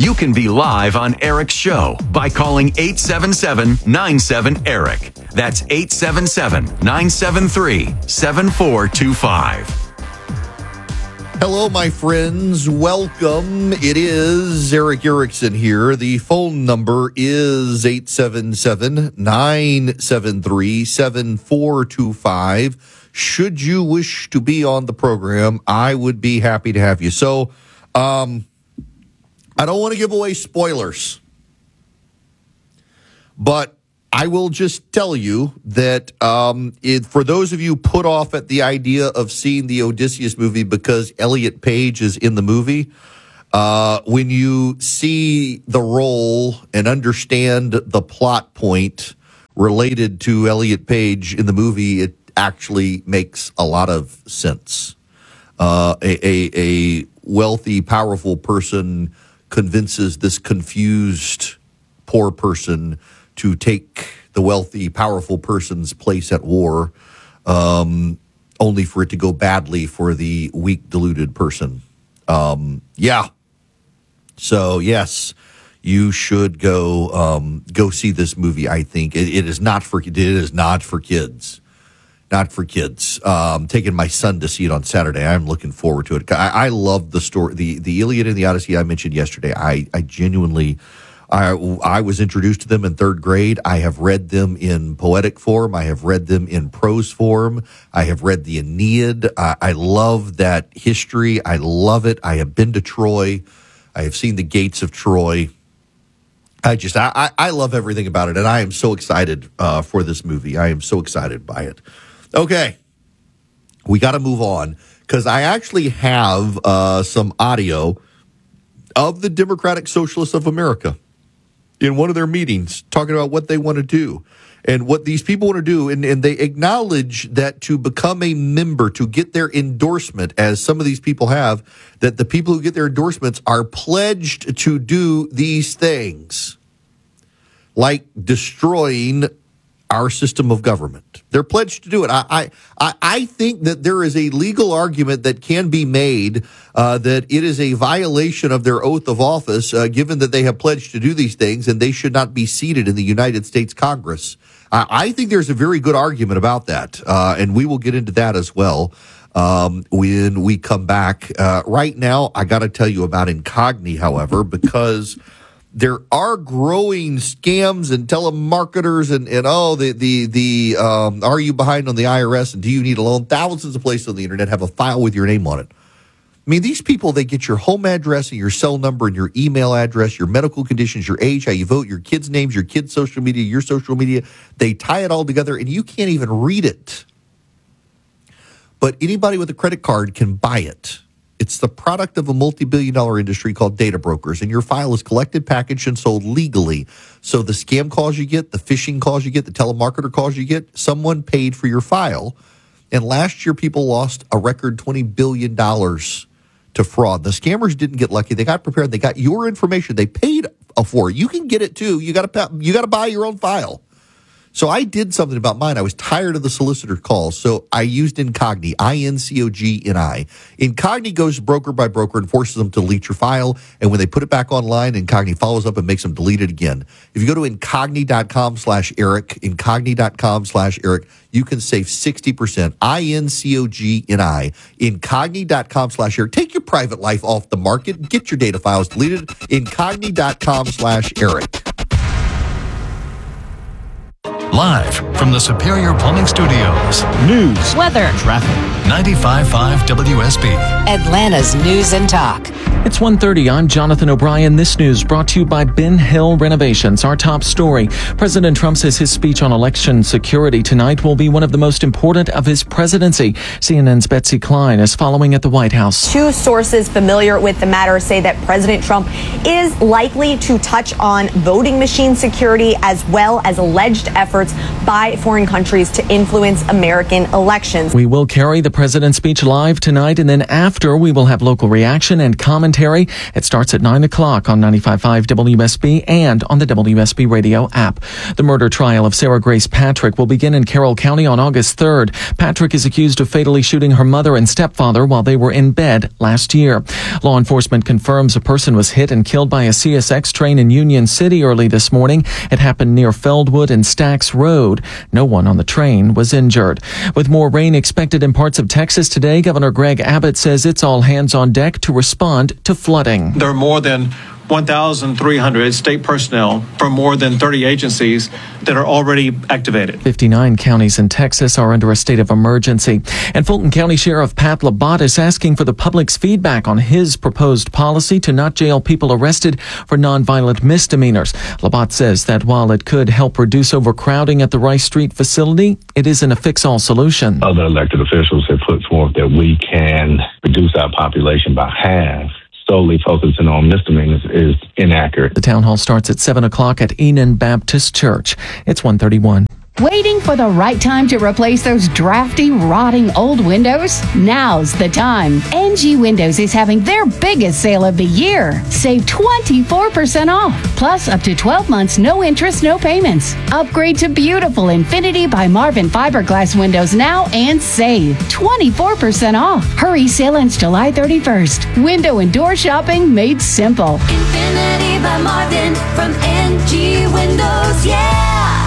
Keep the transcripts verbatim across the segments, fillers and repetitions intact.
You can be live on Eric's show by calling eight seven seven, nine seven, ERIC. That's eight seven seven, nine seven three, seven four two five. Hello, my friends. Welcome. It is Eric Erickson here. The phone number is eight seven seven, nine seven three, seven four two five. Should you wish to be on the program, I would be happy to have you. So, um, I don't want to give away spoilers, but I will just tell you that um, it, for those of you put off at the idea of seeing the Odysseus movie because Elliot Page is in the movie, uh, when you see the role and understand the plot point related to Elliot Page in the movie, it actually makes a lot of sense. Uh, a, a, a wealthy, powerful person convinces this confused, poor person to take the wealthy, powerful person's place at war, um, only for it to go badly for the weak, deluded person. Um, yeah. So, yes, you should go um, go see this movie, I think. It, it is not for it is not for kids. Not for kids. Um, I'm taking my son to see it on Saturday. I'm looking forward to it. I, I love the story, the, the Iliad and the Odyssey I mentioned yesterday. I, I genuinely... I, I was introduced to them in third grade. I have read them in poetic form. I have read them in prose form. I have read the Aeneid. Uh, I love that history. I love it. I have been to Troy. I have seen the gates of Troy. I just, I, I, I love everything about it, and I am so excited uh, for this movie. I am so excited by it. Okay, we got to move on, because I actually have uh, some audio of the Democratic Socialists of America in one of their meetings, talking about what they want to do and what these people want to do. And, and they acknowledge that to become a member, to get their endorsement, as some of these people have, that the people who get their endorsements are pledged to do these things, like destroying our system of government. They're pledged to do it. I I, I think that there is a legal argument that can be made uh, that it is a violation of their oath of office, uh, given that they have pledged to do these things, and they should not be seated in the United States Congress. I, I think there's a very good argument about that, uh, and we will get into that as well um, when we come back. Uh, right now, I got to tell you about Incogni, however, because there are growing scams and telemarketers and, and oh, the, the, the um, are you behind on the I R S and do you need a loan? Thousands of places on the internet have a file with your name on it. I mean, these people, they get your home address and your cell number and your email address, your medical conditions, your age, how you vote, your kids' names, your kids' social media, your social media. They tie it all together and you can't even read it. But anybody with a credit card can buy it. It's the product of a multi-billion dollar industry called data brokers, and your file is collected, packaged, and sold legally. So the scam calls you get, the phishing calls you get, the telemarketer calls you get, someone paid for your file. And last year, people lost a record twenty billion dollars to fraud. The scammers didn't get lucky. They got prepared. They got your information. They paid for it. You can get it, too. You got to you got to buy your own file. So I did something about mine. I was tired of the solicitor calls, so I used Incogni, I N C O G N I. Incogni goes broker by broker and forces them to delete your file, and when they put it back online, Incogni follows up and makes them delete it again. If you go to Incogni.com slash Eric, Incogni.com slash Eric, you can save sixty percent. I N C O G N I. Incogni.com slash Eric. Take your private life off the market. Get your data files deleted. Incogni.com slash Eric. Live from the Superior Plumbing Studios. News, weather, traffic. ninety-five point five W S B. Atlanta's News and Talk. It's one thirty. I'm Jonathan O'Brien. This news brought to you by Ben Hill Renovations. Our top story. President Trump says his speech on election security tonight will be one of the most important of his presidency. C N N's Betsy Klein is following at the White House. Two sources familiar with the matter say that President Trump is likely to touch on voting machine security as well as alleged efforts by foreign countries to influence American elections. We will carry the president's speech live tonight, and then after we will have local reaction and commentary commentary. It starts at nine o'clock on ninety-five point five W S B and on the W S B radio app. The murder trial of Sarah Grace Patrick will begin in Carroll County on August third. Patrick is accused of fatally shooting her mother and stepfather while they were in bed last year. Law enforcement confirms a person was hit and killed by a C S X train in Union City early this morning. It happened near Feldwood and Stacks Road. No one on the train was injured. With more rain expected in parts of Texas today, Governor Greg Abbott says it's all hands on deck to respond to flooding. There are more than one thousand three hundred state personnel from more than thirty agencies that are already activated. fifty-nine counties in Texas are under a state of emergency. And Fulton County Sheriff Pat Labatt is asking for the public's feedback on his proposed policy to not jail people arrested for nonviolent misdemeanors. Labatt says that while it could help reduce overcrowding at the Rice Street facility, it isn't a fix-all solution. Other elected officials have put forth that we can reduce our population by half. Solely focusing on misdemeanors is inaccurate. The town hall starts at seven o'clock at Enon Baptist Church. It's one thirty-one. Waiting for the right time to replace those drafty, rotting old windows? Now's the time. N G Windows is having their biggest sale of the year. Save twenty-four percent off, plus up to twelve months, no interest, no payments. Upgrade to beautiful Infinity by Marvin fiberglass windows now and save twenty-four percent off. Hurry, sale ends July thirty-first. Window and door shopping made simple. Infinity by Marvin from N G Windows, yeah!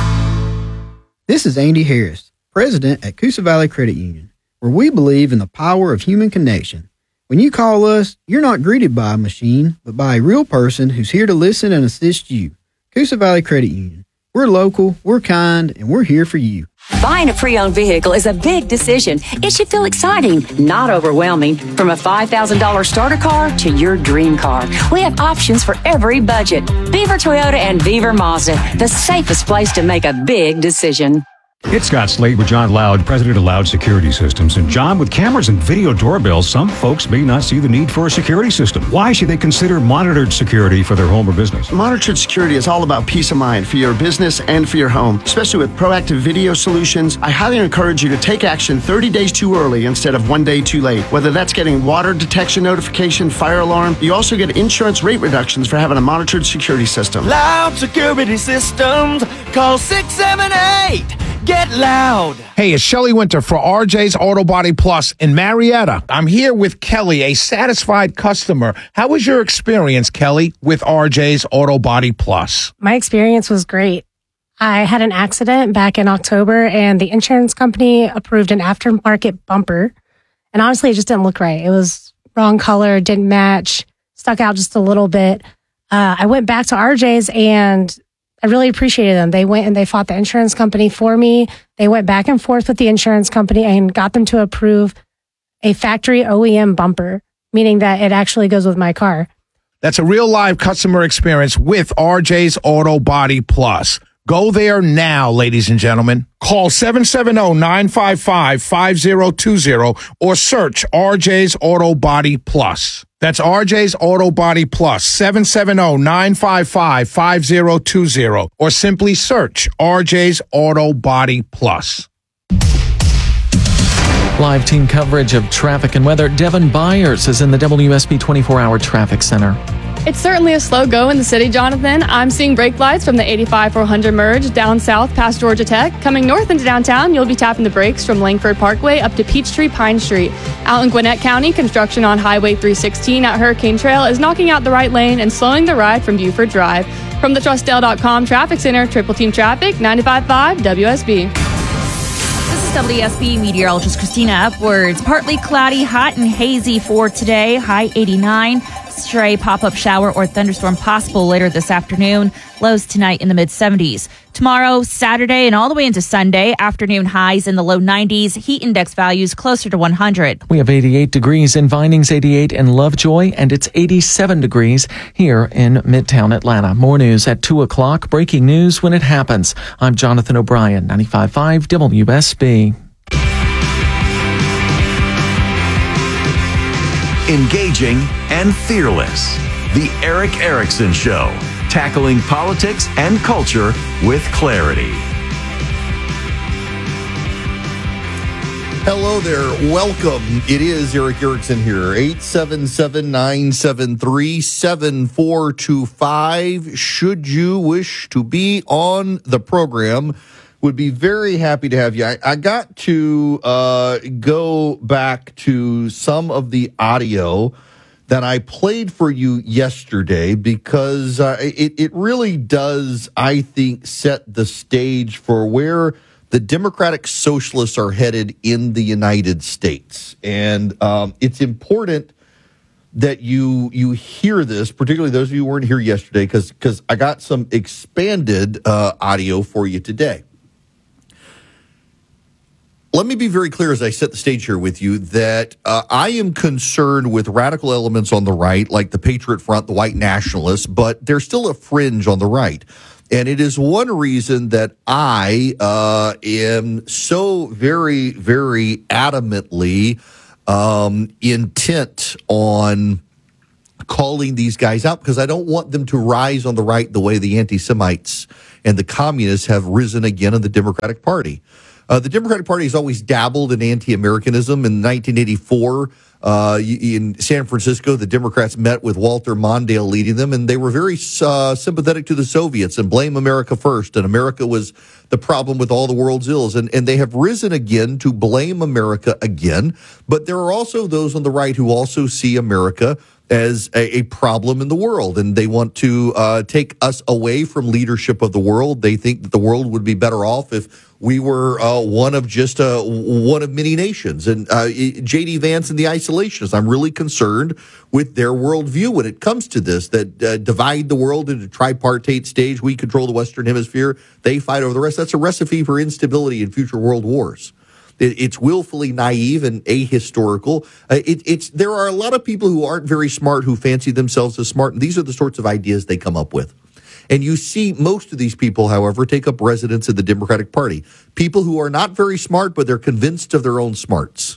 This is Andy Harris, president at Coosa Valley Credit Union, where we believe in the power of human connection. When you call us, you're not greeted by a machine, but by a real person who's here to listen and assist you. Coosa Valley Credit Union. We're local, we're kind, and we're here for you. Buying a pre-owned vehicle is a big decision. It should feel exciting, not overwhelming. From a five thousand dollars starter car to your dream car, we have options for every budget. Beaver Toyota and Beaver Mazda, the safest place to make a big decision. It's Scott Slade with John Loud, president of Loud Security Systems. And John, with cameras and video doorbells, some folks may not see the need for a security system. Why should they consider monitored security for their home or business? Monitored security is all about peace of mind for your business and for your home, especially with proactive video solutions. I highly encourage you to take action thirty days too early instead of one day too late. Whether that's getting water detection notification, fire alarm, you also get insurance rate reductions for having a monitored security system. Loud Security Systems. Call six seven eight. Get loud. Hey, it's Shelley Winter for R J's Auto Body Plus in Marietta. I'm here with Kelly, a satisfied customer. How was your experience, Kelly, with R J's Auto Body Plus? My experience was great. I had an accident back in October, and the insurance company approved an aftermarket bumper. And honestly, it just didn't look right. It was wrong color, didn't match, stuck out just a little bit. Uh, I went back to R J's and I really appreciated them. They went and they fought the insurance company for me. They went back and forth with the insurance company and got them to approve a factory O E M bumper, meaning that it actually goes with my car. That's a real live customer experience with R J's Auto Body Plus. Go there now, ladies and gentlemen. Call seven seven zero, nine five five, five zero two zero or search R J's Auto Body Plus. That's R J's Auto Body Plus, seven seven zero, nine five five, five zero two zero, or simply search R J's Auto Body Plus. Live team coverage of traffic and weather. Devin Byers is in the W S B twenty-four hour Traffic Center. It's certainly a slow go in the city, Jonathan. I'm seeing brake lights from the eighty-five four hundred merge down south past Georgia Tech. Coming north into downtown, you'll be tapping the brakes from Langford Parkway up to Peachtree Pine Street. Out in Gwinnett County, construction on Highway three sixteen at Hurricane Trail is knocking out the right lane and slowing the ride from Buford Drive. From the Trustdale dot com Traffic Center, Triple Team Traffic, ninety-five point five W S B. This is W S B meteorologist Christina Upwards. Partly cloudy, hot and hazy for today. High eighty-nine. Stray pop-up shower or thunderstorm possible later this afternoon. Lows tonight in the mid-seventies. Tomorrow, Saturday, and all the way into Sunday, afternoon highs in the low nineties. Heat index values closer to one hundred. We have eighty-eight degrees in Vinings, eighty-eight in Lovejoy, and it's eighty-seven degrees here in Midtown Atlanta. More news at two o'clock. Breaking news when it happens. I'm Jonathan O'Brien, ninety-five point five W S B. Engaging and fearless. The Erick Erickson Show. Tackling politics and culture with clarity. Hello there. Welcome. It is Erick Erickson here. eight seven seven, nine seven three, seven four two five. Should you wish to be on the program, would be very happy to have you. I, I got to uh, go back to some of the audio that I played for you yesterday because uh, it, it really does, I think, set the stage for where the Democratic Socialists are headed in the United States. And um, it's important that you you hear this, particularly those of you who weren't here yesterday, because because I got some expanded uh, audio for you today. Let me be very clear as I set the stage here with you that uh, I am concerned with radical elements on the right, like the Patriot Front, the white nationalists, but there's still a fringe on the right. And it is one reason that I uh, am so very, very adamantly um, intent on calling these guys out, because I don't want them to rise on the right the way the anti-Semites and the communists have risen again in the Democratic Party. Uh, the Democratic Party has always dabbled in anti-Americanism. In nineteen eighty-four, uh, in San Francisco, the Democrats met with Walter Mondale leading them, and they were very uh, sympathetic to the Soviets and blame America first, and America was the problem with all the world's ills. And, and they have risen again to blame America again. But there are also those on the right who also see America as a, a problem in the world, and they want to uh, take us away from leadership of the world. They think that the world would be better off if we were uh, one of just uh, one of many nations. And uh, J D. Vance and the isolationists, I'm really concerned with their worldview when it comes to this, that uh, divide the world into tripartite stage. We control the Western Hemisphere. They fight over the rest. That's a recipe for instability in future world wars. It's willfully naive and ahistorical. Uh, it, it's there are a lot of people who aren't very smart who fancy themselves as smart, and these are the sorts of ideas they come up with. And you see most of these people, however, take up residence in the Democratic Party. People who are not very smart, but they're convinced of their own smarts.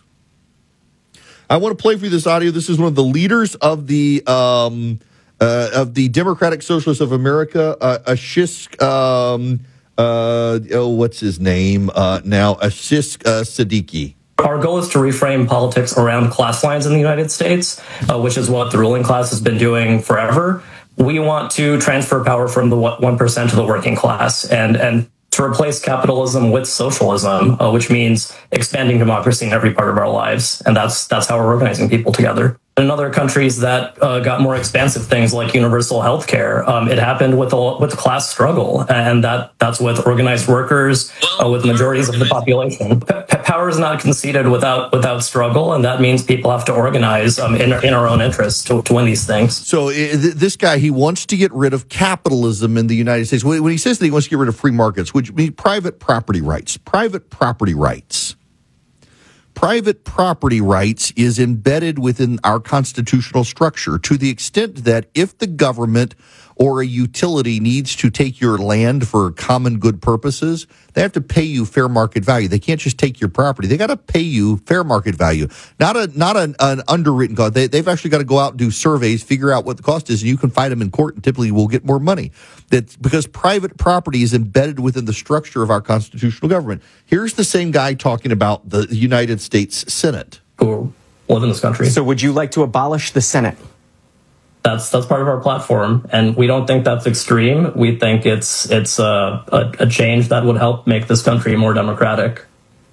I want to play for you this audio. This is one of the leaders of the um, uh, of the Democratic Socialists of America, uh, Ashish. Um, Uh, oh, what's his name uh, now? Ashish uh, Siddiqui. Our goal is to reframe politics around class lines in the United States, uh, which is what the ruling class has been doing forever. We want to transfer power from the one percent to the working class and, and to replace capitalism with socialism, uh, which means expanding democracy in every part of our lives. And that's that's how we're organizing people together. In other countries that uh, got more expansive things like universal health care, um, it happened with a, with a class struggle, and that, that's with organized workers, uh, with majorities of the population. P- power is not conceded without without struggle, and that means people have to organize um, in, in our own interests to, to win these things. So uh, th- this guy, he wants to get rid of capitalism in the United States. When, when he says that he wants to get rid of free markets, which means private property rights, private property rights. Private property rights is embedded within our constitutional structure to the extent that if the government or a utility needs to take your land for common good purposes, they have to pay you fair market value. They can't just take your property. They got to pay you fair market value, not a not an, an underwritten cost. They, they've actually got to go out and do surveys, figure out what the cost is, and you can fight them in court, and typically will get more money. That's because private property is embedded within the structure of our constitutional government. Here's the same guy talking about the United States Senate. Who live in this country. So would you like to abolish the Senate? That's that's part of our platform, and we don't think that's extreme. We think it's it's a, a, a change that would help make this country more democratic.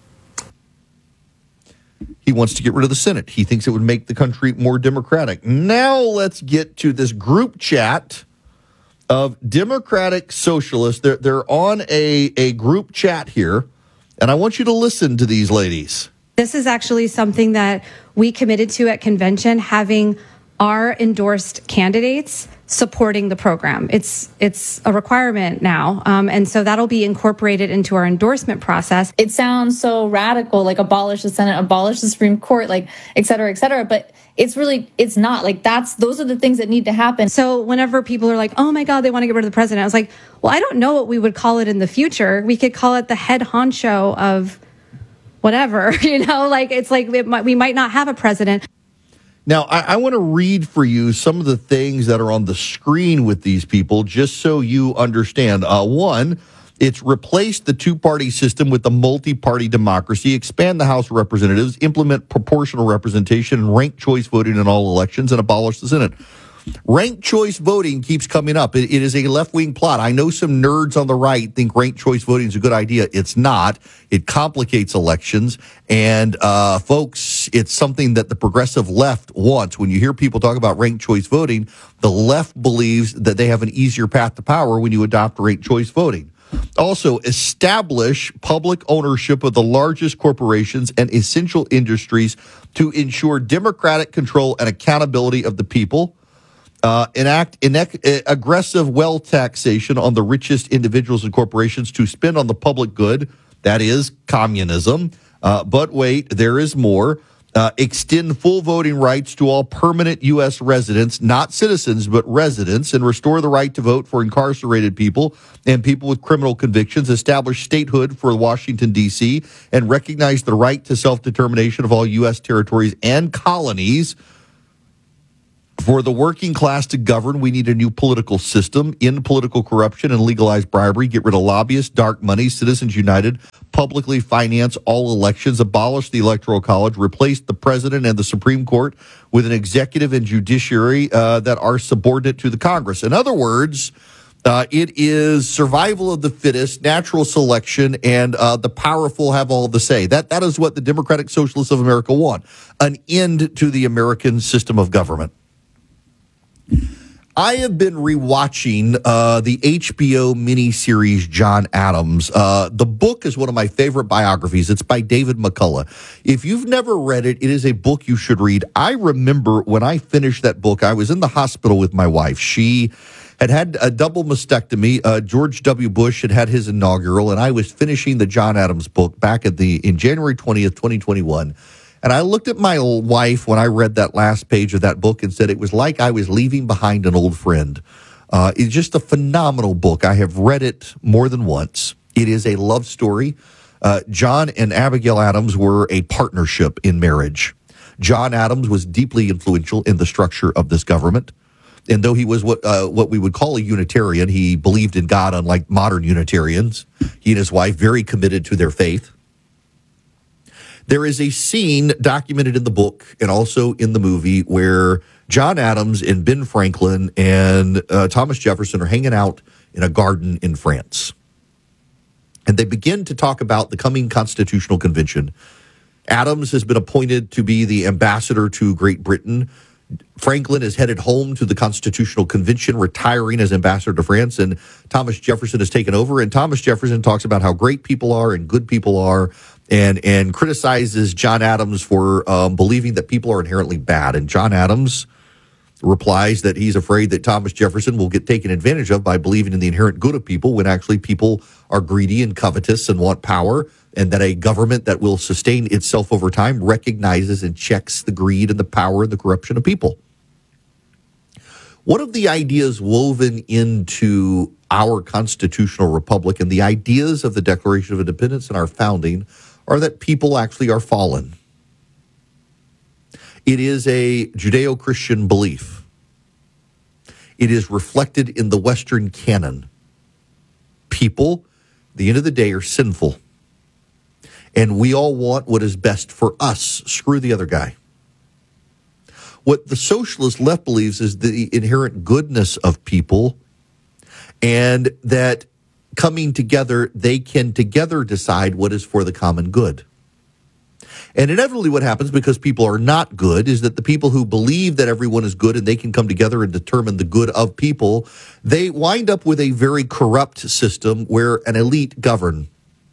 He wants to get rid of the Senate. He thinks it would make the country more democratic. Now let's get to this group chat of Democratic Socialists. They're, they're on a, a group chat here, and I want you to listen to these ladies. This is actually something that we committed to at convention, having our endorsed candidates supporting the program. It's it's a requirement now. Um, and so that'll be incorporated into our endorsement process. It sounds so radical, like abolish the Senate, abolish the Supreme Court, like et cetera, et cetera. But it's really, it's not. Like that's, those are the things that need to happen. So whenever people are like, oh my God, they want to get rid of the president, I was like, well, I don't know what we would call it in the future. We could call it the head honcho of whatever, you know, like it's like it might, we might not have a president. Now, I, I want to read for you some of the things that are on the screen with these people, just so you understand. Uh, one It's replaced the two-party system with the multi-party democracy, expand the House of Representatives, implement proportional representation, and ranked choice voting in all elections, and abolish the Senate. Ranked choice voting keeps coming up. It, it is a left-wing plot. I know some nerds on the right think ranked choice voting is a good idea. It's not. It complicates elections. And, uh, folks, it's something that the progressive left wants. When you hear people talk about ranked choice voting, the left believes that they have an easier path to power when you adopt ranked choice voting. Also, establish public ownership of the largest corporations and essential industries to ensure democratic control and accountability of the people. Uh, enact inec- aggressive wealth taxation on the richest individuals and corporations to spend on the public good. That is communism. Uh, but wait, there is more. Uh, extend full voting rights to all permanent U S residents, not citizens, but residents, and restore the right to vote for incarcerated people and people with criminal convictions. Establish statehood for Washington, D C, and recognize the right to self-determination of all U S territories and colonies. For the working class to govern, we need a new political system, end political corruption and legalize bribery, get rid of lobbyists, dark money, Citizens United, publicly finance all elections, abolish the Electoral College, replace the president and the Supreme Court with an executive and judiciary uh, that are subordinate to the Congress. In other words, uh, it is survival of the fittest, natural selection, and uh, the powerful have all the say. That That is what the Democratic Socialists of America want, an end to the American system of government. I have been rewatching uh, the H B O miniseries John Adams. Uh, the book is one of my favorite biographies. It's by David McCullough. If you've never read it, it is a book you should read. I remember when I finished that book, I was in the hospital with my wife. She had had a double mastectomy. Uh, George W. Bush had had his inaugural, and I was finishing the John Adams book back at the in January twentieth, twenty twenty-one. And I looked at my wife when I read that last page of that book and said it was like I was leaving behind an old friend. Uh, it's just a phenomenal book. I have read it more than once. It is a love story. Uh, John and Abigail Adams were a partnership in marriage. John Adams was deeply influential in the structure of this government. And though he was what uh, what we would call a Unitarian, he believed in God, unlike modern Unitarians. He and his wife very committed to their faith. There is a scene documented in the book and also in the movie where John Adams and Ben Franklin and uh, Thomas Jefferson are hanging out in a garden in France. And they begin to talk about the coming Constitutional Convention. Adams has been appointed to be the ambassador to Great Britain. Franklin is headed home to the Constitutional Convention, retiring as ambassador to France, and Thomas Jefferson has taken over. And Thomas Jefferson talks about how great people are and good people are, and and criticizes John Adams for um, believing that people are inherently bad. And John Adams replies that he's afraid that Thomas Jefferson will get taken advantage of by believing in the inherent good of people when actually people are greedy and covetous and want power, and that a government that will sustain itself over time recognizes and checks the greed and the power and the corruption of people. One of the ideas woven into our constitutional republic and the ideas of the Declaration of Independence and our founding are that people actually are fallen. It is a Judeo-Christian belief. It is reflected in the Western canon. People, at the end of the day, are sinful. And we all want what is best for us. Screw the other guy. What the socialist left believes is the inherent goodness of people, and that coming together, they can together decide what is for the common good. And inevitably what happens, because people are not good, is that the people who believe that everyone is good and they can come together and determine the good of people, they wind up with a very corrupt system where an elite govern.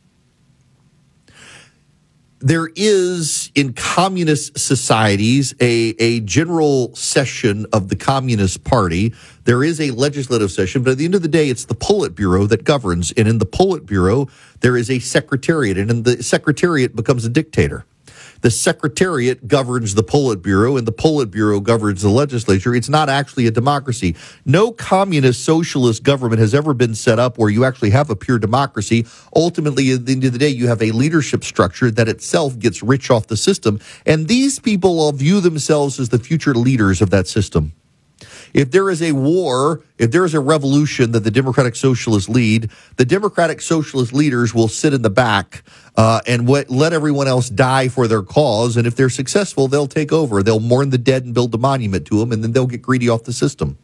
There is, in communist societies, a, a general session of the Communist Party. There is a legislative session, but at the end of the day, it's the Politburo that governs. And in the Politburo, there is a secretariat, and in the secretariat becomes a dictator. The Secretariat governs the Politburo, and the Politburo governs the legislature. It's not actually a democracy. No communist socialist government has ever been set up where you actually have a pure democracy. Ultimately, at the end of the day, you have a leadership structure that itself gets rich off the system, and these people all view themselves as the future leaders of that system. If there is a war, if there is a revolution that the Democratic Socialists lead, the Democratic Socialist leaders will sit in the back uh, and w- let everyone else die for their cause. And if they're successful, they'll take over. They'll mourn the dead and build a monument to them, and then they'll get greedy off the system.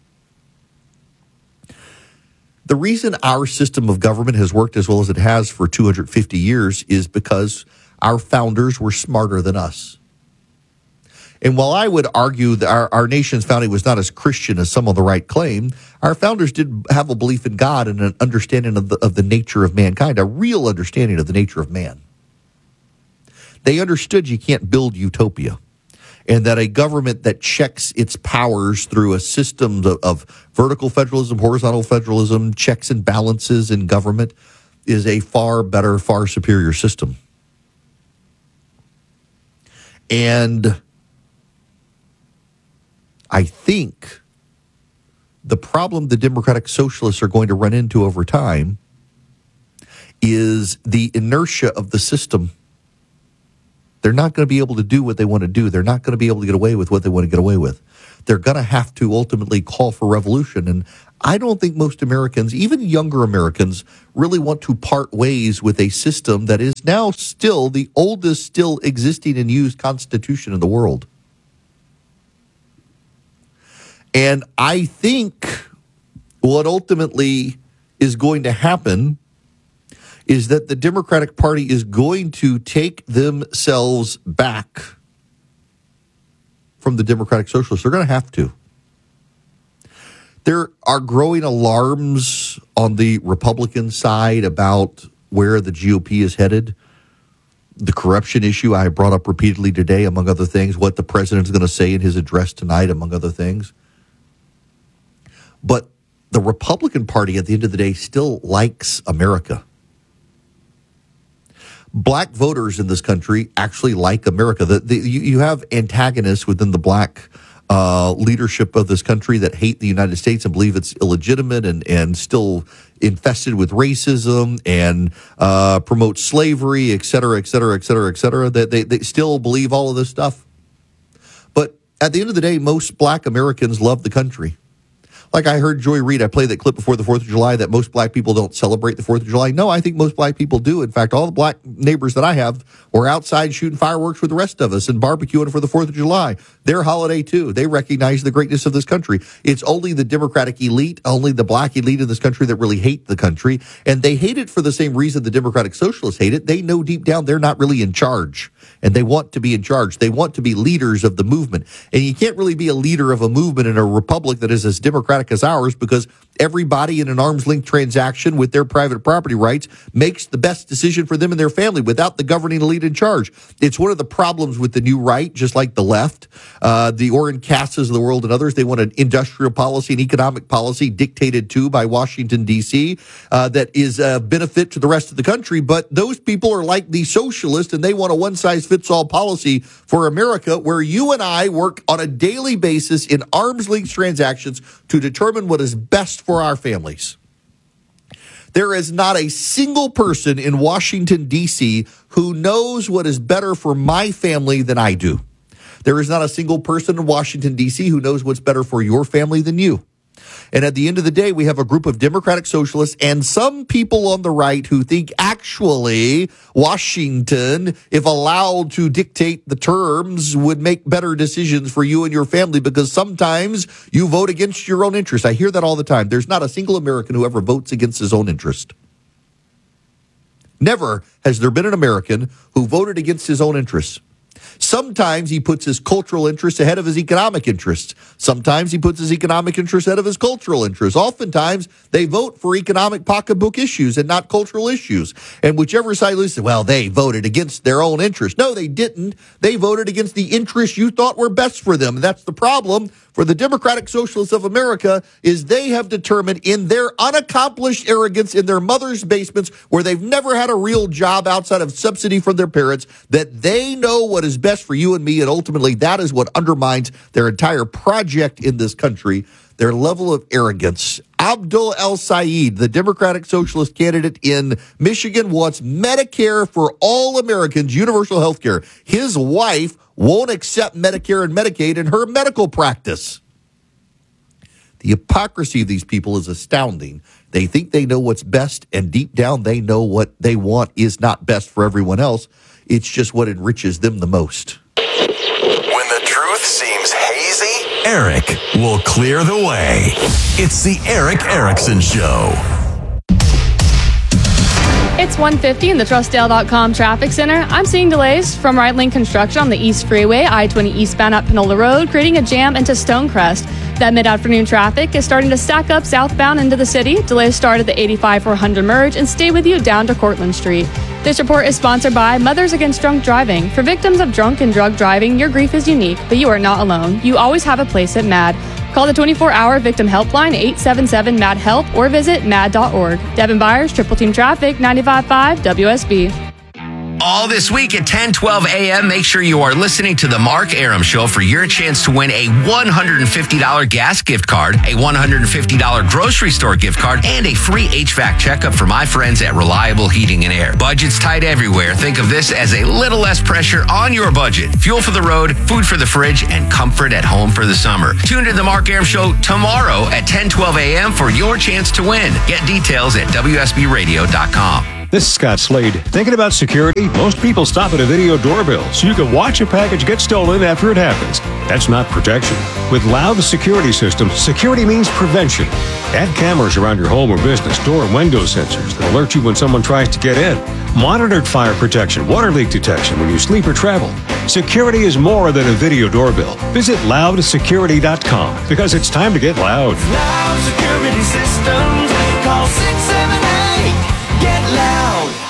The reason our system of government has worked as well as it has for two hundred fifty years is because our founders were smarter than us. And while I would argue that our, our nation's founding was not as Christian as some on the right claim, our founders did have a belief in God and an understanding of the, of the nature of mankind, a real understanding of the nature of man. They understood you can't build utopia, and that a government that checks its powers through a system of, of vertical federalism, horizontal federalism, checks and balances in government is a far better, far superior system. And I think the problem the Democratic Socialists are going to run into over time is the inertia of the system. They're not going to be able to do what they want to do. They're not going to be able to get away with what they want to get away with. They're going to have to ultimately call for revolution. And I don't think most Americans, even younger Americans, really want to part ways with a system that is now still the oldest still existing and used constitution in the world. And I think what ultimately is going to happen is that the Democratic Party is going to take themselves back from the Democratic Socialists. They're going to have to. There are growing alarms on the Republican side about where the G O P is headed. The corruption issue I brought up repeatedly today, among other things, what the president is going to say in his address tonight, among other things. But the Republican Party, at the end of the day, still likes America. Black voters in this country actually like America. The, the, you, you have antagonists within the black uh, leadership of this country that hate the United States and believe it's illegitimate and, and still infested with racism and uh, promote slavery, et cetera, et cetera, et cetera, et cetera. That they, they still believe all of this stuff. But at the end of the day, most black Americans love the country. Like I heard Joy Reid, I played that clip before the fourth of July, that most black people don't celebrate the fourth of July. No, I think most black people do. In fact, all the black neighbors that I have were outside shooting fireworks with the rest of us and barbecuing for the fourth of July. Their holiday, too. They recognize the greatness of this country. It's only the Democratic elite, only the black elite of this country that really hate the country. And they hate it for the same reason the Democratic Socialists hate it. They know deep down they're not really in charge. And they want to be in charge. They want to be leaders of the movement. And you can't really be a leader of a movement in a republic that is as democratic as ours, because everybody in an arm's length transaction with their private property rights makes the best decision for them and their family without the governing elite in charge. It's one of the problems with the new right, just like the left, uh, the Orrin Casses of the world and others. They want an industrial policy and economic policy dictated to by Washington, D C, uh, that is a benefit to the rest of the country. But those people are like the socialists, and they want a one-size-fits-all policy for America, where you and I work on a daily basis in arm's length transactions to determine what is best for our families. There is not a single person in Washington, D C who knows what is better for my family than I do. There is not a single person in Washington, D C who knows what's better for your family than you. And at the end of the day, we have a group of Democratic Socialists and some people on the right who think actually Washington, if allowed to dictate the terms, would make better decisions for you and your family, because sometimes you vote against your own interest. I hear that all the time. There's not a single American who ever votes against his own interest. Never has there been an American who voted against his own interests. Sometimes he puts his cultural interests ahead of his economic interests. Sometimes he puts his economic interests ahead of his cultural interests. Oftentimes, they vote for economic pocketbook issues and not cultural issues. And whichever side loses, well, they voted against their own interests. No, they didn't. They voted against the interests you thought were best for them. And that's the problem for the Democratic Socialists of America, is they have determined in their unaccomplished arrogance in their mother's basements, where they've never had a real job outside of subsidy from their parents, that they know what is best for you and me. And ultimately, that is what undermines their entire project in this country, their level of arrogance. Abdul El-Sayed, the Democratic Socialist candidate in Michigan, wants Medicare for all Americans, universal health care. His wife won't accept Medicare and Medicaid in her medical practice. The hypocrisy of these people is astounding. They think they know what's best, and deep down they know what they want is not best for everyone else. It's just what enriches them the most. When the truth seems hazy, Eric will clear the way. It's the Eric Erickson Show. It's one fifty in the Trustdale dot com traffic center. I'm seeing delays from right lane construction on the East Freeway, I twenty eastbound at Panola Road, creating a jam into Stonecrest. That mid-afternoon traffic is starting to stack up southbound into the city. Delays start at the eighty-five four hundred merge and stay with you down to Cortlandt Street. This report is sponsored by Mothers Against Drunk Driving. For victims of drunk and drug driving, your grief is unique, but you are not alone. You always have a place at MAD. Call the twenty-four hour victim helpline eight seven seven MAD HELP or visit mad dot org. Devin Byers, Triple Team Traffic, ninety-five point five W S B. All this week at ten twelve a.m., make sure you are listening to The Mark Arum Show for your chance to win a one hundred fifty dollars gas gift card, a one hundred fifty dollars grocery store gift card, and a free H V A C checkup for my friends at Reliable Heating and Air. Budget's tight everywhere. Think of this as a little less pressure on your budget. Fuel for the road, food for the fridge, and comfort at home for the summer. Tune to The Mark Arum Show tomorrow at ten twelve a.m. for your chance to win. Get details at W S B radio dot com. This is Scott Slade. Thinking about security? Most people stop at a video doorbell so you can watch a package get stolen after it happens. That's not protection. With Loud Security Systems, security means prevention. Add cameras around your home or business, door and window sensors that alert you when someone tries to get in. Monitored fire protection, water leak detection when you sleep or travel. Security is more than a video doorbell. Visit loud security dot com because it's time to get loud. Loud Security Systems. Call six seven eight. Get loud.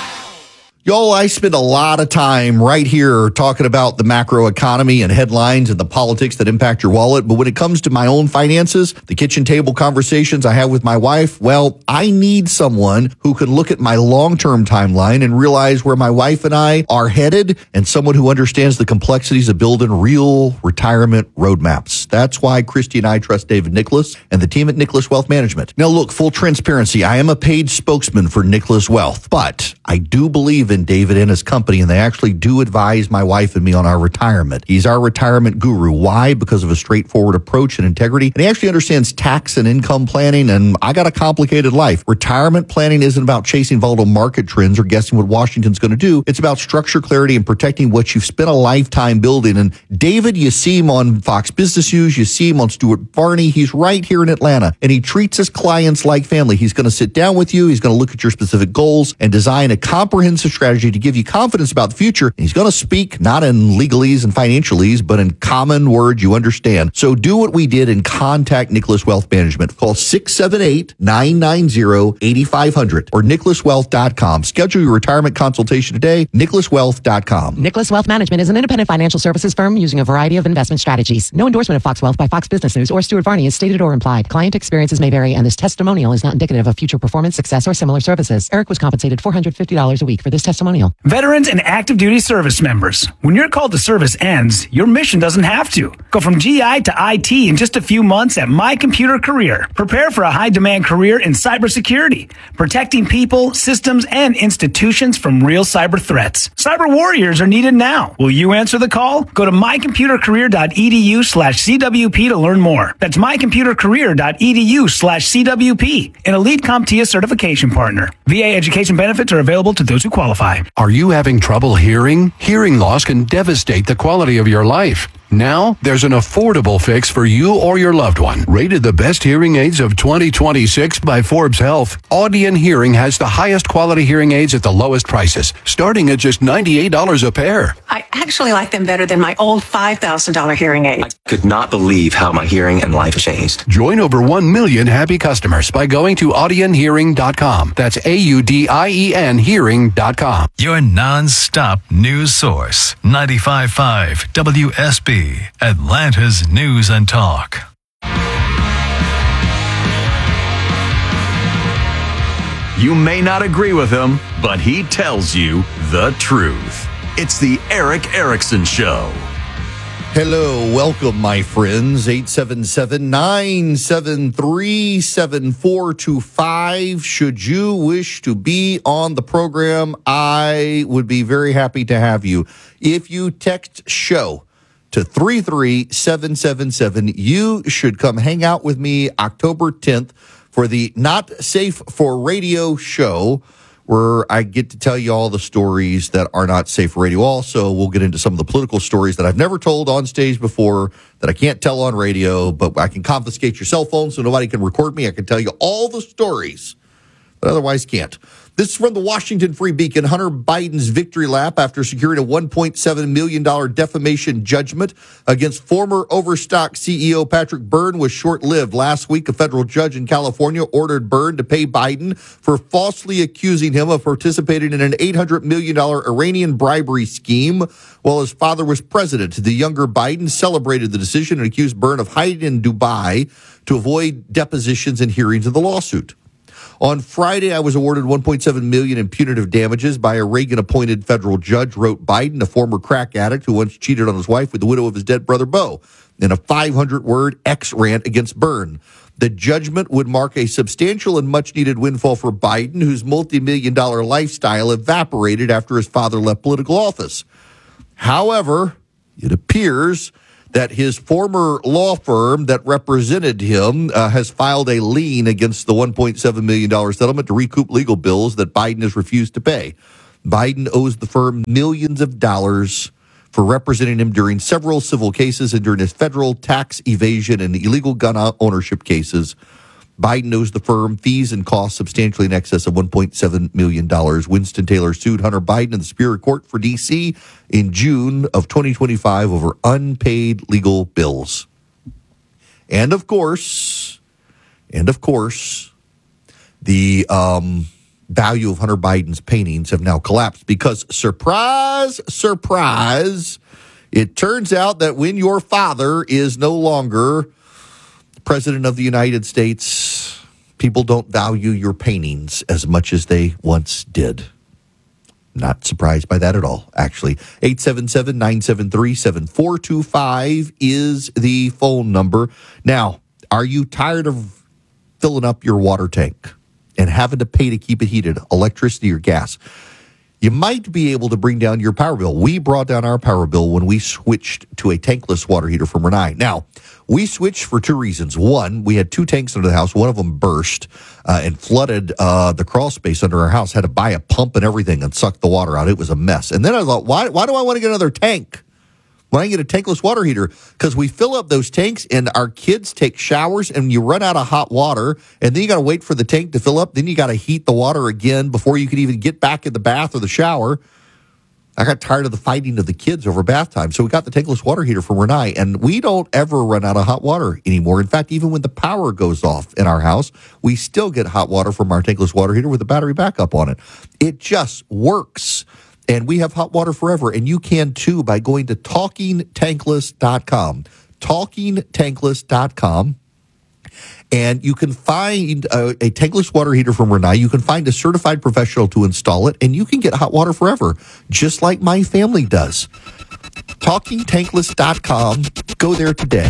Y'all, I spend a lot of time right here talking about the macro economy and headlines and the politics that impact your wallet. But when it comes to my own finances, the kitchen table conversations I have with my wife, well, I need someone who can look at my long-term timeline and realize where my wife and I are headed, and someone who understands the complexities of building real retirement roadmaps. That's why Christy and I trust David Nicholas and the team at Nicholas Wealth Management. Now, look, full transparency, I am a paid spokesman for Nicholas Wealth, but I do believe in David and his company, and they actually do advise my wife and me on our retirement. He's our retirement guru. Why? Because of a straightforward approach and integrity, and he actually understands tax and income planning, and I got a complicated life. Retirement planning isn't about chasing volatile market trends or guessing what Washington's going to do. It's about structure, clarity, and protecting what you've spent a lifetime building. And David, you see him on Fox Business News, you see him on Stuart Varney. He's right here in Atlanta, and he treats his clients like family. He's going to sit down with you. He's going to look at your specific goals and design a comprehensive strategy to give you confidence about the future. And he's going to speak not in legalese and financialese, but in common words you understand. So do what we did and contact Nicholas Wealth Management. Call six seven eight, nine nine zero, eight five zero zero or nicholas wealth dot com. Schedule your retirement consultation today, nicholas wealth dot com. Nicholas Wealth Management is an independent financial services firm using a variety of investment strategies. No endorsement of Fox Wealth by Fox Business News or Stuart Varney is stated or implied. Client experiences may vary, and this testimonial is not indicative of future performance, success, or similar services. Eric was compensated four hundred fifty dollars a week for this testimonial. Veterans and active duty service members. When your call to service ends, your mission doesn't have to. Go from G I to I T in just a few months at My Computer Career. Prepare for a high demand career in cybersecurity, protecting people, systems, and institutions from real cyber threats. Cyber warriors are needed now. Will you answer the call? Go to my computer career dot e d u slash C W P to learn more. That's my computer career dot e d u slash C W P, an elite CompTIA certification partner. V A education benefits are available to those who qualify. Are you having trouble hearing? Hearing loss can devastate the quality of your life. Now, there's an affordable fix for you or your loved one. Rated the best hearing aids of twenty twenty-six by Forbes Health, Audion Hearing has the highest quality hearing aids at the lowest prices, starting at just ninety-eight dollars a pair. I actually like them better than my old five thousand dollars hearing aid. I could not believe how my hearing and life changed. Join over one million happy customers by going to audion hearing dot com. That's A U D I E N hearing dot com. Your non-stop news source, ninety-five point five W S B, Atlanta's News and Talk. You may not agree with him, but he tells you the truth. It's the Eric Erickson Show. Hello, welcome, my friends. eight seven seven, nine seven three, seven four two five. Should you wish to be on the program, I would be very happy to have you. If you text SHOW to three three seven seven seven. You should come hang out with me October tenth for the Not Safe for Radio show, where I get to tell you all the stories that are not safe for radio. Also, we'll get into some of the political stories that I've never told on stage before, that I can't tell on radio, but I can confiscate your cell phone so nobody can record me. I can tell you all the stories, but otherwise can't. This is from the Washington Free Beacon. Hunter Biden's victory lap after securing a one point seven million dollars defamation judgment against former Overstock C E O Patrick Byrne was short-lived. Last week, a federal judge in California ordered Byrne to pay Biden for falsely accusing him of participating in an eight hundred million dollars Iranian bribery scheme while his father was president. The younger Biden celebrated the decision and accused Byrne of hiding in Dubai to avoid depositions and hearings of the lawsuit. On Friday, I was awarded one point seven million dollars in punitive damages by a Reagan-appointed federal judge, wrote Biden, a former crack addict who once cheated on his wife with the widow of his dead brother, Beau, in a five hundred word X-rant against Byrne. The judgment would mark a substantial and much-needed windfall for Biden, whose multi-million dollar lifestyle evaporated after his father left political office. However, it appears that his former law firm that represented him uh, has filed a lien against the one point seven million dollars settlement to recoup legal bills that Biden has refused to pay. Biden owes the firm millions of dollars for representing him during several civil cases and during his federal tax evasion and illegal gun ownership cases. Biden owes the firm fees and costs substantially in excess of one point seven million dollars. Winston Taylor sued Hunter Biden in the Superior Court for D C in June of twenty twenty-five over unpaid legal bills. And of course, and of course, the um, value of Hunter Biden's paintings have now collapsed because, surprise, surprise, it turns out that when your father is no longer President of the United States, people don't value your paintings as much as they once did. Not surprised by that at all, actually. eight seven seven, nine seven three, seven four two five is the phone number. Now, are you tired of filling up your water tank and having to pay to keep it heated, electricity or gas? You might be able to bring down your power bill. We brought down our power bill when we switched to a tankless water heater from Rinnai. Now, we switched for two reasons. One, we had two tanks under the house. One of them burst uh, and flooded uh, the crawl space under our house. Had to buy a pump and everything and suck the water out. It was a mess. And then I thought, why, why do I want to get another tank? Why don't I get a tankless water heater? Because we fill up those tanks and our kids take showers and you run out of hot water and then you got to wait for the tank to fill up. Then you got to heat the water again before you can even get back in the bath or the shower. I got tired of the fighting of the kids over bath time. So we got the tankless water heater from Rinnai, and we don't ever run out of hot water anymore. In fact, even when the power goes off in our house, we still get hot water from our tankless water heater with a battery backup on it. It just works. And we have hot water forever, and you can too by going to talking tankless dot com. talking tankless dot com. And you can find a, a tankless water heater from Rinnai. You can find a certified professional to install it, and you can get hot water forever, just like my family does. talking tankless dot com. Go there today.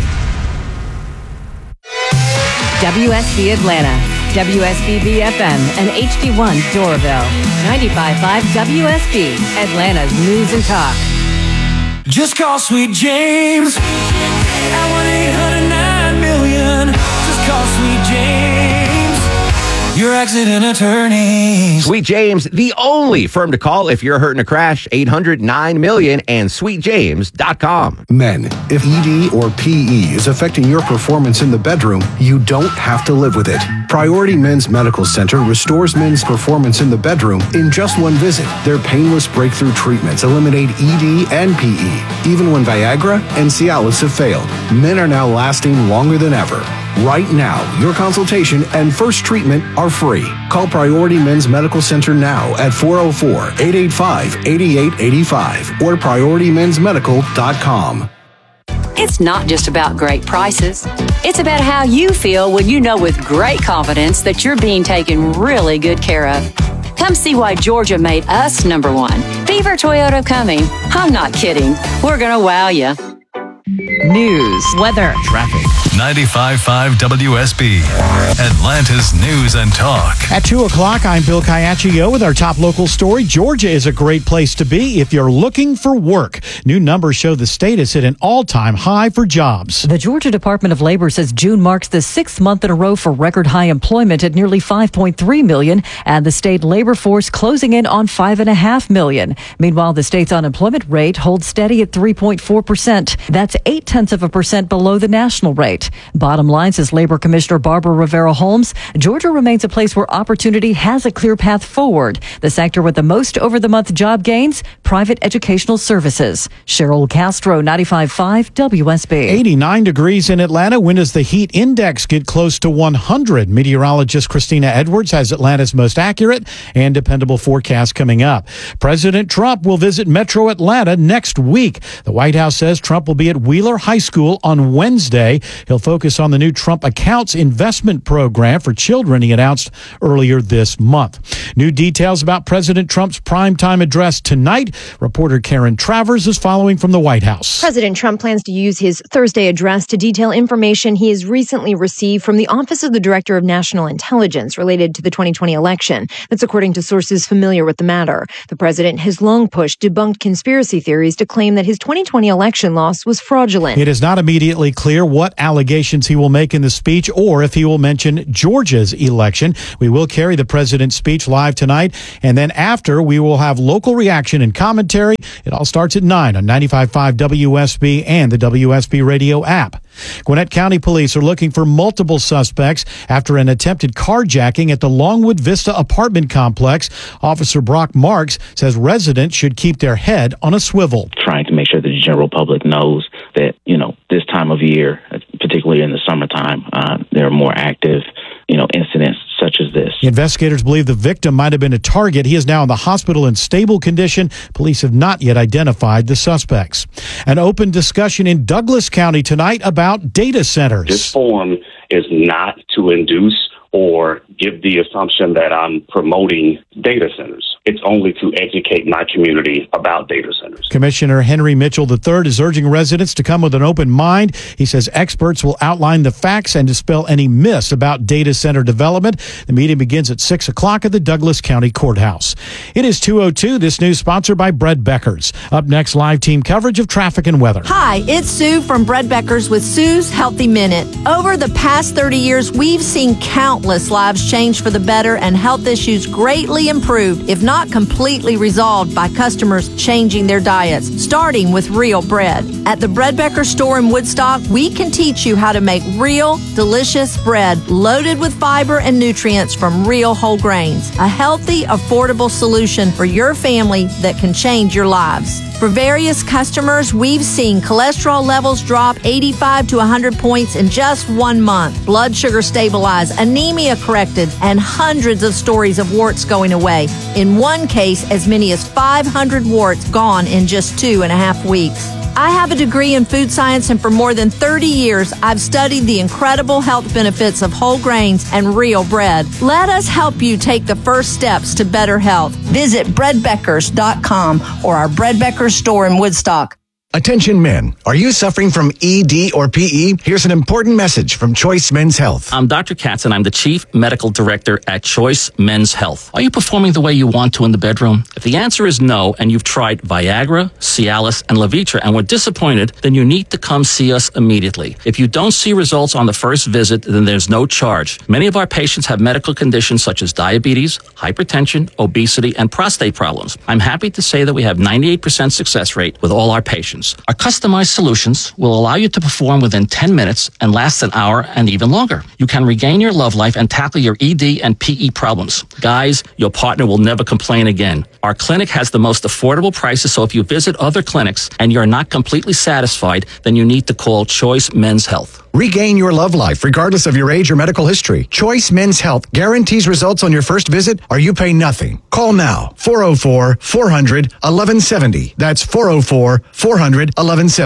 W S B Atlanta, W S B B F M, and H D one Doraville. ninety-five point five W S B, Atlanta's News and Talk. Just call Sweet James at one eight hundred nine million. Just call Sweet James, your accident attorney. Sweet James, the only firm to call if you're hurt in a crash. eight hundred nine million and sweet james dot com. Men, if E D or P E is affecting your performance in the bedroom, you don't have to live with it. Priority Men's Medical Center restores men's performance in the bedroom in just one visit. Their painless breakthrough treatments eliminate E D and P E, even when Viagra and Cialis have failed. Men are now lasting longer than ever. Right now, your consultation and first treatment are free. Call Priority Men's Medical Center now at four oh four, eight eight five, eight eight eight five or priority mens medical dot com. It's not just about great prices. It's about how you feel when you know with great confidence that you're being taken really good care of. Come see why Georgia made us number one. Beaver Toyota of Cumming. I'm not kidding. We're going to wow you. News, weather, traffic, ninety-five point five W S B, Atlanta's News and Talk. At two o'clock, I'm Bill Caiaccio with our top local story. Georgia is a great place to be if you're looking for work. New numbers show the state has hit an all-time high for jobs. The Georgia Department of Labor says June marks the sixth month in a row for record high employment at nearly five point three million, and the state labor force closing in on five point five million. Meanwhile, the state's unemployment rate holds steady at three point four percent. That's eight tenths of a percent below the national rate. Bottom line, says Labor Commissioner Barbara Rivera Holmes, Georgia remains a place where opportunity has a clear path forward. The sector with the most over-the-month job gains, private educational services. Cheryl Castro, ninety-five point five W S B. eighty-nine degrees in Atlanta. When does the heat index get close to one hundred? Meteorologist Christina Edwards has Atlanta's most accurate and dependable forecast coming up. President Trump will visit Metro Atlanta next week. The White House says Trump will be at Wheeler High School on Wednesday. He'll focus on the new Trump Accounts investment program for children he announced earlier this month. New details about President Trump's primetime address tonight. Reporter Karen Travers is following from the White House. President Trump plans to use his Thursday address to detail information he has recently received from the Office of the Director of National Intelligence related to the twenty twenty election. That's according to sources familiar with the matter. The president has long pushed debunked conspiracy theories to claim that his twenty twenty election loss was fraudulent. It is not immediately clear what allegations he will make in the speech or if he will mention Georgia's election. We will carry the president's speech live tonight, and then after, we will have local reaction and commentary. It all starts at nine on ninety-five point five W S B and the W S B radio app. Gwinnett County Police are looking for multiple suspects after an attempted carjacking at the Longwood Vista apartment complex. Officer Brock Marks says residents should keep their head on a swivel. Trying to make sure that the general public knows that, you know, this time of year, particularly in the summertime, uh, there are more active, you know, incidents such as this. Investigators believe the victim might have been a target. He is now in the hospital in stable condition. Police have not yet identified the suspects. An open discussion in Douglas County tonight about data centers. This forum is not to induce or give the assumption that I'm promoting data centers. It's only to educate my community about data centers. Commissioner Henry Mitchell the third is urging residents to come with an open mind. He says experts will outline the facts and dispel any myths about data center development. The meeting begins at six o'clock at the Douglas County Courthouse. It is two oh two. This news sponsored by Bread Beckers. Up next, live team coverage of traffic and weather. Hi, it's Sue from Bread Beckers with Sue's Healthy Minute. Over the past thirty years, we've seen countless lives change for the better and health issues greatly improved, if not completely resolved, by customers changing their diets, starting with real bread. At the Bread Becker store in Woodstock, we can teach you how to make real, delicious bread loaded with fiber and nutrients from real whole grains. A healthy, affordable solution for your family that can change your lives. For various customers, we've seen cholesterol levels drop eighty-five to one hundred points in just one month, blood sugar stabilized, anemia corrected, and hundreds of stories of warts going away. In one case, as many as five hundred warts gone in just two and a half weeks. I have a degree in food science, and for more than thirty years, I've studied the incredible health benefits of whole grains and real bread. Let us help you take the first steps to better health. Visit bread beckers dot com or our Bread Beckers store in Woodstock. Attention men, are you suffering from E D or P E? Here's an important message from Choice Men's Health. I'm Doctor Katz, and I'm the Chief Medical Director at Choice Men's Health. Are you performing the way you want to in the bedroom? If the answer is no, and you've tried Viagra, Cialis, and Levitra and were disappointed, then you need to come see us immediately. If you don't see results on the first visit, then there's no charge. Many of our patients have medical conditions such as diabetes, hypertension, obesity, and prostate problems. I'm happy to say that we have ninety-eight percent success rate with all our patients. Our customized solutions will allow you to perform within ten minutes and last an hour and even longer. You can regain your love life and tackle your E D and P E problems. Guys, your partner will never complain again. Our clinic has the most affordable prices, so if you visit other clinics and you're not completely satisfied, then you need to call Choice Men's Health. Regain your love life regardless of your age or medical history. Choice Men's Health guarantees results on your first visit or you pay nothing. Call now, four oh four, four hundred, eleven seventy. That's four oh four, four hundred, eleven seventy.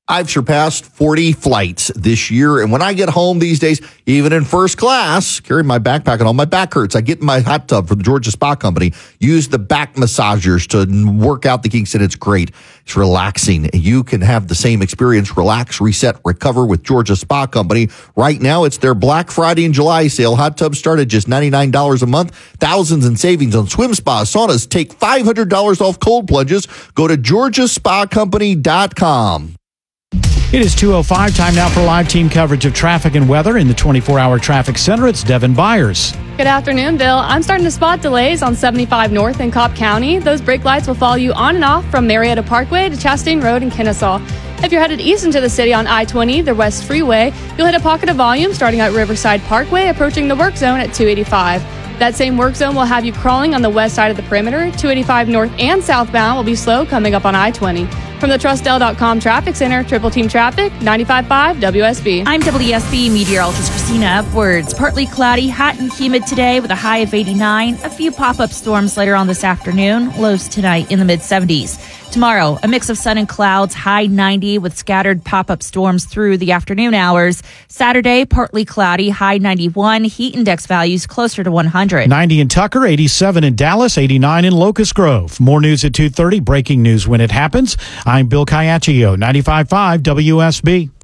I've surpassed forty flights this year, and when I get home these days, even in first class, carry my backpack and all my back hurts. I get in my hot tub from the Georgia Spa Company, use the back massagers to work out the kinks, and it's great. It's relaxing. You can have the same experience, relax, reset, recover with Georgia Spa Company. Right now, it's their Black Friday and July sale. Hot tubs start at just ninety-nine dollars a month. Thousands in savings on swim spas, saunas. Take five hundred dollars off cold plunges. Go to georgia spa company dot com. It is two oh five. Time now for live team coverage of traffic and weather in the twenty-four hour traffic center. It's Devin Byers. Good afternoon, Bill. I'm starting to spot delays on seventy-five North in Cobb County. Those brake lights will follow you on and off from Marietta Parkway to Chastain Road in Kennesaw. If you're headed east into the city on I twenty, the West Freeway, you'll hit a pocket of volume starting at Riverside Parkway, approaching the work zone at two eighty-five. That same work zone will have you crawling on the west side of the perimeter. two eighty-five north and southbound will be slow coming up on I twenty. From the Trust L dot com Traffic Center, Triple Team Traffic, ninety-five point five W S B. I'm W S B meteorologist Christina Upwards. Partly cloudy, hot and humid today with a high of eighty-nine. A few pop-up storms later on this afternoon. Lows tonight in the mid-seventies. Tomorrow, a mix of sun and clouds, high ninety with scattered pop-up storms through the afternoon hours. Saturday, partly cloudy, high ninety-one. Heat index values closer to one hundred. ninety in Tucker, eighty-seven in Dallas, eighty-nine in Locust Grove. More news at two thirty. Breaking news when it happens. I'm Bill Caiaccio, ninety-five point five W S B.